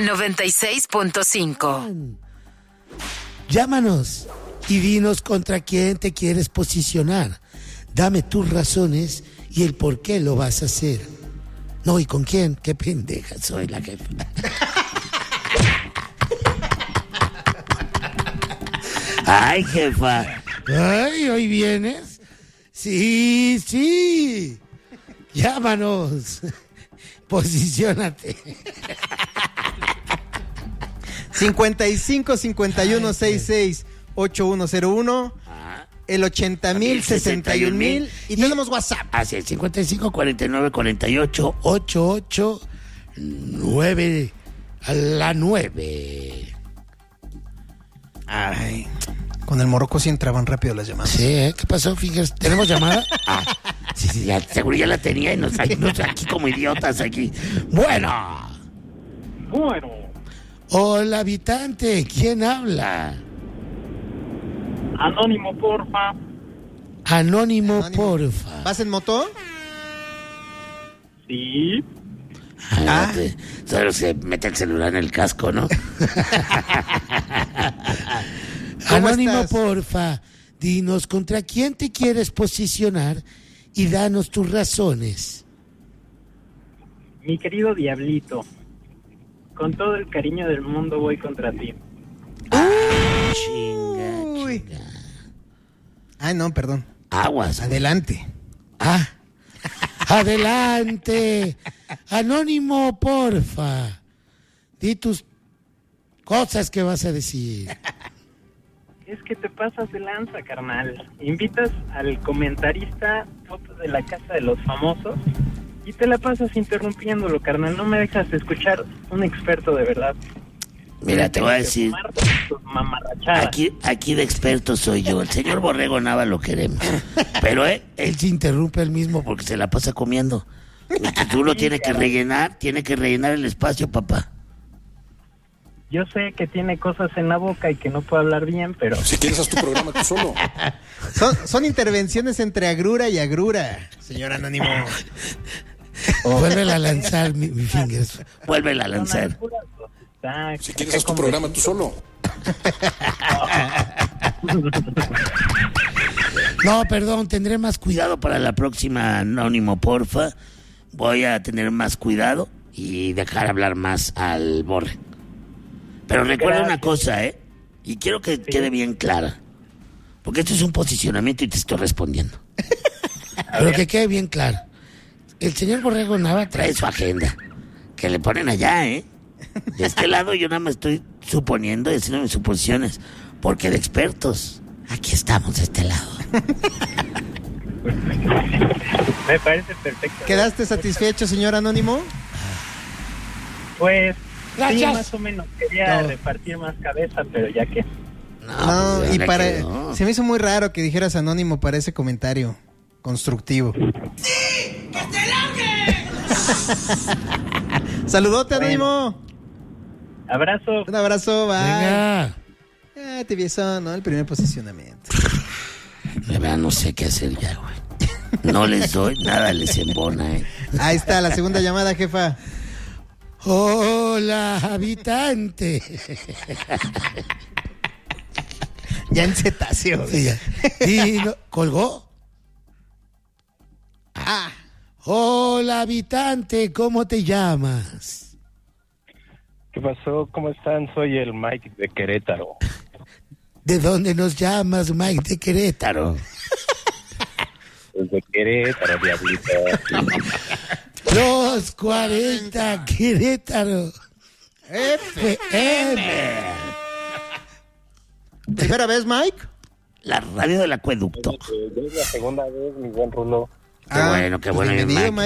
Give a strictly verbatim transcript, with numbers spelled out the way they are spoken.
noventa y seis punto cinco. Llámanos y dinos contra quién te quieres posicionar. Dame tus razones y el por qué lo vas a hacer. No, ¿y con quién? Qué pendeja soy la jefa. Ay, jefa. Ay, ¿hoy vienes? Sí, sí. Llámanos. Posiciónate. cincuenta y cinco, cincuenta y uno, sesenta y seis, ochenta y uno cero uno, el ochenta mil, sesenta y un mil, y tenemos WhatsApp. Así es, cincuenta y cinco, cuarenta y nueve, cuarenta y ocho. ocho ocho nueve a la nueve. Ay, con el Morocco sí entraban rápido las llamadas. Sí, ¿eh? ¿Qué pasó, Fingers? ¿Tenemos llamada? Ah, sí, sí, ya, seguro ya la tenía y nos, nos aquí como idiotas aquí. Bueno. Bueno. Hola, habitante. ¿Quién habla? Anónimo, porfa. Anónimo, Anónimo. porfa. ¿Vas en moto? Sí. Ah, te- solo se mete el celular en el casco, ¿no? ¿Cómo Anónimo, estás? porfa. Dinos contra quién te quieres posicionar y danos tus razones. Mi querido Diablito, con todo el cariño del mundo voy contra ti. Chinga, Uy. chinga. Ay, no, perdón. Aguas. Adelante. Ah, adelante. Anónimo, porfa. Di tus cosas que vas a decir. Es que te pasas de lanza, carnal. Invitas al comentarista fotos de la casa de los famosos y te la pasas interrumpiéndolo, carnal. No me dejas escuchar un experto de verdad. Mira, te voy a decir, Tus mamarrachadas. aquí, aquí de experto soy yo. El señor Borrego Nava lo queremos. Pero eh, él se interrumpe él mismo porque se la pasa comiendo. Entonces, tú lo tienes que rellenar, tiene que rellenar el espacio, papá. Yo sé que tiene cosas en la boca y que no puede hablar bien, pero... Si quieres, haz tu programa tú solo. Son, son intervenciones entre agrura y agrura, señor Anónimo. Vuelve a lanzar mi, mi Fingers. Vuélvela a lanzar. Si quieres, haz tu programa tú solo. No, perdón, tendré más cuidado. Cuidado para la próxima, Anónimo, porfa. Voy a tener más cuidado y dejar hablar más al Borre. Pero recuerda Gracias. una cosa, ¿eh? Y quiero que quede bien clara. Porque esto es un posicionamiento y te estoy respondiendo. Pero que quede bien claro. El señor Borrego Nava trae Trae su agenda. Que le ponen allá, ¿eh? De este lado yo nada más estoy suponiendo y haciendo mis suposiciones. Porque de expertos, aquí estamos de este lado. Me parece perfecto. ¿Quedaste satisfecho, señor Anónimo? Pues, sí, Gracias. más o menos. Quería No. repartir más cabeza, pero ya que... No, pues, ya y le para... quedó. Se me hizo muy raro que dijeras Anónimo para ese comentario constructivo. ¡Sí! ¡Que te largue! Saludote, Anónimo. Abrazo. Un abrazo, bye. Venga. Ah, tibiezón, ¿no? El primer posicionamiento. De verdad no sé qué hacer ya, güey. No les doy, nada les embona, ¿eh? Ahí está, la segunda llamada, jefa. Hola, habitante. Ya en cetáceo. Sí, ya. Y no- ¿colgó? Ah, Hola, habitante, ¿cómo te llamas? ¿Qué pasó? ¿Cómo están? Soy el Mike de Querétaro. ¿De dónde nos llamas, Mike de Querétaro? Desde Querétaro, diablito. Los cuarenta, Querétaro. F M. ¿primera vez, Mike? La radio del acueducto. Ya es la segunda vez, mi buen Rulo. Qué bueno, qué bueno, mi bienvenido, Mike.